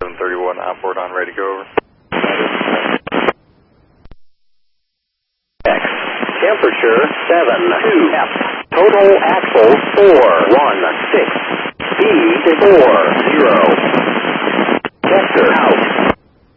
731 outboard on ready to go over. X. Temperature 72F. Total axle 416. Speed 40.